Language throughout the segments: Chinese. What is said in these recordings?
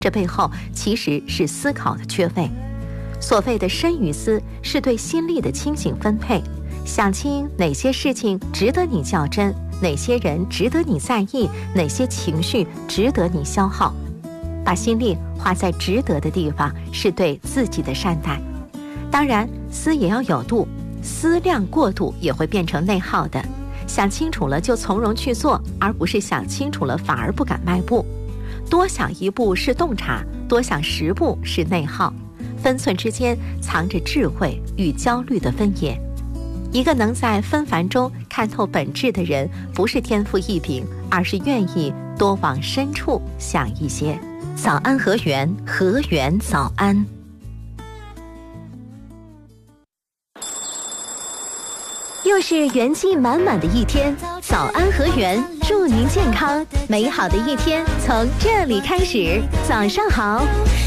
这背后其实是思考的缺位。所谓的深于思，是对心力的清醒分配，想清哪些事情值得你较真，哪些人值得你在意，哪些情绪值得你消耗。把心力花在值得的地方，是对自己的善待。当然，思也要有度，思量过度也会变成内耗的。想清楚了就从容去做，而不是想清楚了反而不敢迈步。多想一步是洞察，多想10步是内耗。分寸之间藏着智慧与焦虑的分野。一个能在纷繁中看透本质的人，不是天赋异禀，而是愿意多往深处想一些。早安河源，河源早安。又是元气满满的一天，早安河源，祝您健康，美好的一天从这里开始。早上好，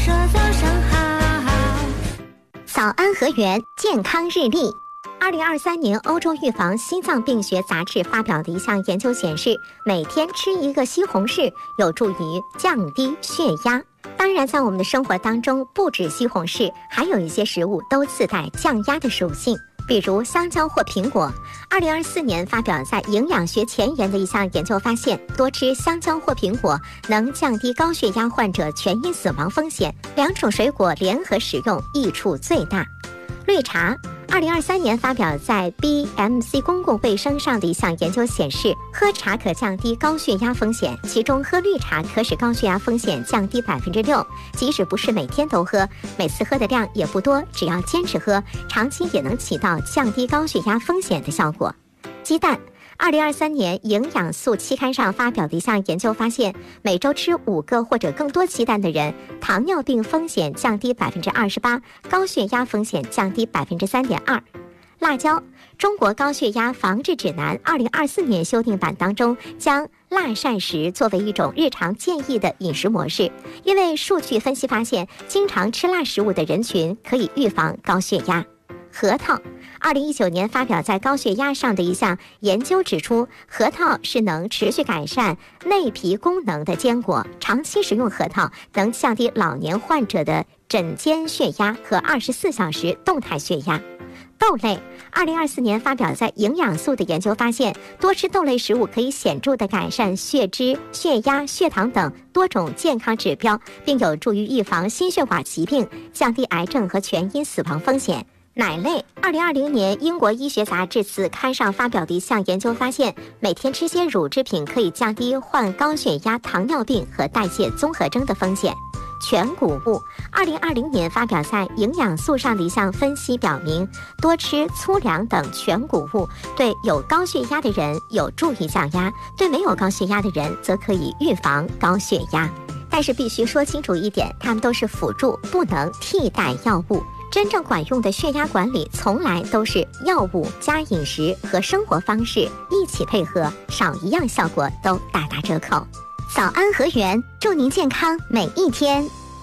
早安河源健康日历。2023年欧洲预防心脏病学杂志发表的一项研究显示，每天吃一个西红柿有助于降低血压。当然，在我们的生活当中，不止西红柿，还有一些食物都自带降压的属性，比如香蕉或苹果。2024年发表在《营养学前沿》的一项研究发现，多吃香蕉或苹果能降低高血压患者全因死亡风险，两种水果联合使用益处最大。绿茶2023年发表在 BMC 公共卫生上的一项研究显示，喝茶可降低高血压风险，其中喝绿茶可使高血压风险降低6%，即使不是每天都喝，每次喝的量也不多，只要坚持喝，长期也能起到降低高血压风险的效果。鸡蛋2023年营养素期刊上发表的一项研究发现，每周吃5个或者更多鸡蛋的人，糖尿病风险降低28%，高血压风险降低3.2%。辣椒，中国高血压防治指南2024年修订版当中将辣膳食作为一种日常建议的饮食模式，因为数据分析发现，经常吃辣食物的人群可以预防高血压。核桃2019年发表在高血压上的一项研究指出，核桃是能持续改善内皮功能的坚果，长期食用核桃能降低老年患者的诊间血压和24小时动态血压。豆类2024年发表在营养素的研究发现，多吃豆类食物可以显著地改善血脂、血压、血糖等多种健康指标，并有助于预防心血管疾病，降低癌症和全因死亡风险。奶类2020年英国医学杂志子刊上发表的一项研究发现，每天吃些乳制品可以降低患高血压、糖尿病和代谢综合征的风险。全谷物2020年发表在营养素上的一项分析表明，多吃粗粮等全谷物对有高血压的人有助于降压，对没有高血压的人则可以预防高血压。但是必须说清楚一点，它们都是辅助，不能替代药物。真正管用的血压管理从来都是药物加饮食和生活方式一起配合，少一样效果都大打折扣。早安河源，祝您健康每一天。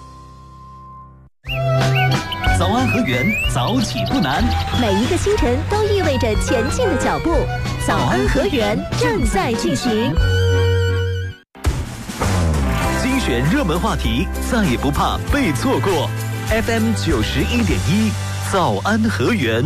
早安河源，早起不难， 每一个清晨都意味着前进的脚步。早安河源正在进行。 精选热门话题，再也不怕被错过。FM 91.1，早安河源。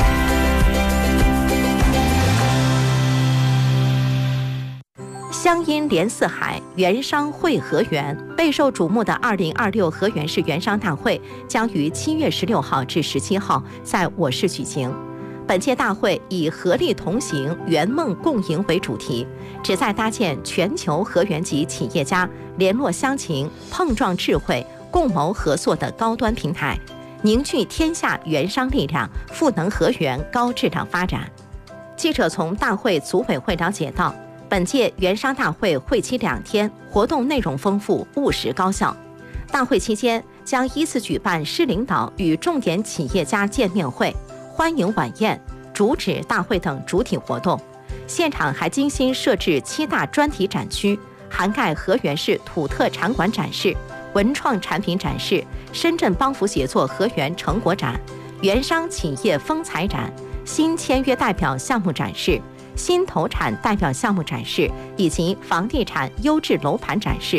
湘阴连四海，原商会河源。备受瞩目的2026河源市原商大会将于7月16号至17号在我市举行。本届大会以合力同行，圆梦共赢为主题，旨在搭建全球河源级企业家联络乡情、碰撞智慧、共谋合作的高端平台，凝聚天下原商力量，赋能河源高质量发展。记者从大会组委会了解到，本届原商大会会期2天，活动内容丰富、务实高效。大会期间将依次举办市领导与重点企业家见面会、欢迎晚宴、主旨大会等主体活动。现场还精心设置7大专题展区，涵盖河源市土特产馆展示、文创产品展示、深圳帮扶协作河源成果展、原商企业风采展、新签约代表项目展示、新投产代表项目展示以及房地产优质楼盘展示。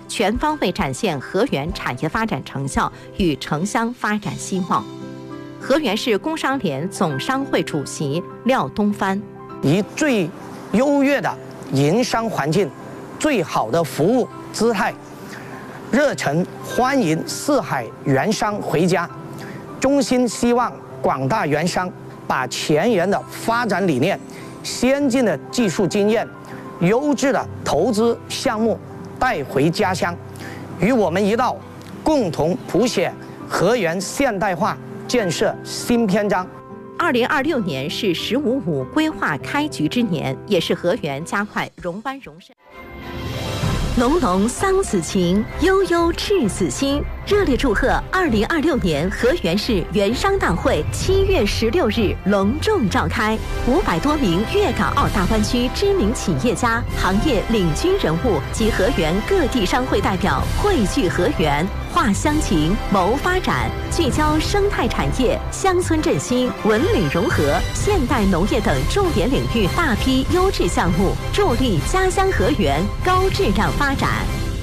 全方位展现河源产业发展成效与城乡发展希望。河源市工商联总商会主席廖东帆： 以最优越的营商环境、最好的服务姿态，热诚欢迎四海原商回家。衷心希望广大原商把前沿的发展理念、先进的技术经验、优质的投资项目带回家乡，与我们一道，共同谱写河源现代化建设新篇章。 2026年是“十五五”规划开局之年，也是河源加快融湾融盛。浓浓桑梓情，悠悠赤子心。热烈祝贺2026年河源市原商大会7月16日隆重召开，500多名粤港澳大湾区知名企业家、行业领军人物及河源各地商会代表汇聚河源，话乡情，谋发展，聚焦生态产业、乡村振兴、文旅融合、现代农业等重点领域大批优质项目，助力家乡河源高质量发展。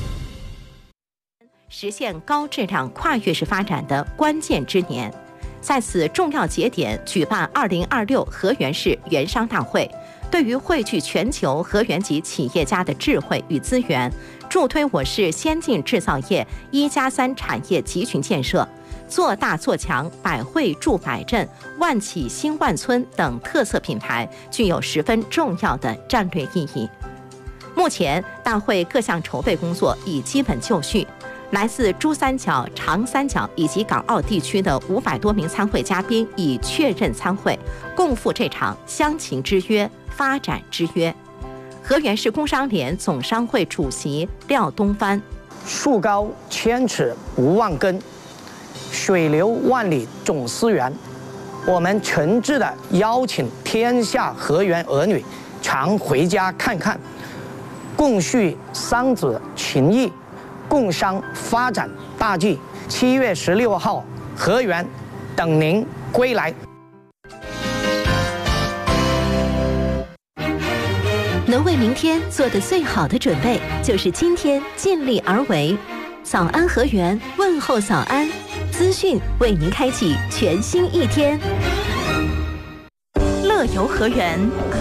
实现高质量跨越式发展的关键之年，在此重要节点举办2026河源市原商大会，对于汇聚全球河源级企业家的智慧与资源，助推我市先进制造业1+3产业集群建设，做大做强百汇筑百镇、万企兴万村等特色品牌，具有十分重要的战略意义。目前，大会各项筹备工作已基本就绪。来自珠三角、长三角以及港澳地区的500多名参会嘉宾已确认参会，共赴这场乡情之约、发展之约。河源市工商联总商会主席廖东帆： 树高千尺无万根，水流万里总思源。我们诚挚地邀请天下河源儿女常回家看看，共叙桑梓情谊，共商发展大计。7月16号，河源等您归来。 能为明天做的最好的准备，就是今天尽力而为。早安河源，问候早安，资讯为您开启全新一天。乐游河源。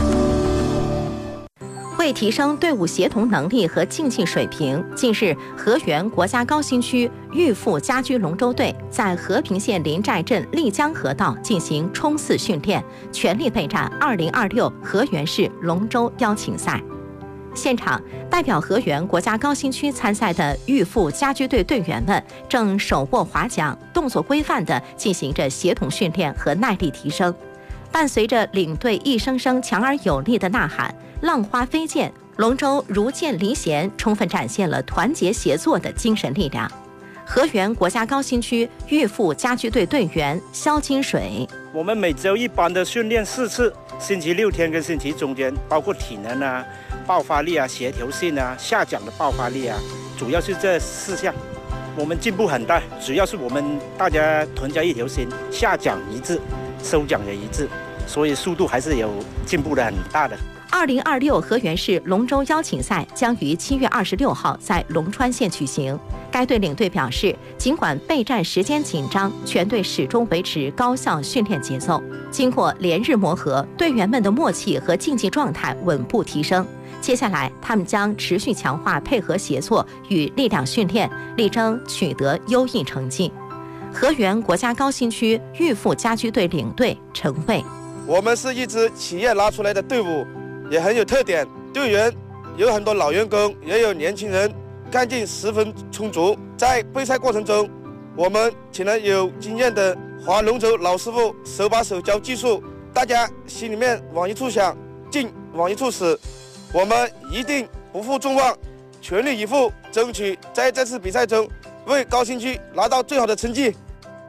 为提升队伍协同能力和竞技水平，近日河源国家高新区裕富家居龙舟队在和平县临寨镇丽江河道进行冲刺训练，全力备战2026河源市龙舟邀请赛。现场，代表河源国家高新区参赛的裕富家居队队员们正手握划桨，动作规范地进行着协同训练和耐力提升。伴随着领队一声声强而有力的呐喊，浪花飞溅，龙舟如箭离弦，充分展现了团结协作的精神力量。河源国家高新区裕富家居队队员肖金水： 我们每周一班的训练4次，星期6天跟星期中间，包括体能啊、爆发力啊、协调性啊、下桨的爆发力啊，主要是这4项。我们进步很大，主要是我们大家团结一条心，下桨一致，收桨也一致，所以速度还是有进步的很大的。 2026河源市龙舟邀请赛将于7月26号在龙川县举行。该队领队表示，尽管备战时间紧张，全队始终维持高效训练节奏。经过连日磨合，队员们的默契和竞技状态稳步提升。接下来，他们将持续强化配合协作与力量训练，力争取得优异成绩。河源国家高新区裕富家居队领队陈卫： 我们是一支企业拉出来的队伍，也很有特点。队员有很多老员工，也有年轻人，干劲十分充足。在备赛过程中，我们请了有经验的划龙舟老师傅手把手教技术，大家心里面往一处想，劲往一处使。我们一定不负众望，全力以赴，争取在这次比赛中为高新区拿到最好的成绩。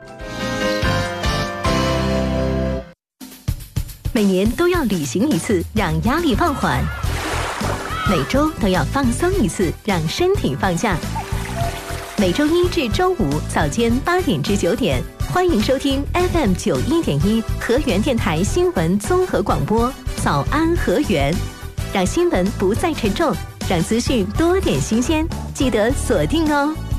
每年都要旅行一次，让压力放缓；每周都要放松一次，让身体放假。每周一至周五早间8点至9点，欢迎收听 FM 91.1河源电台新闻综合广播《早安河源》，让新闻不再沉重， 让资讯多点新鲜，记得锁定哦。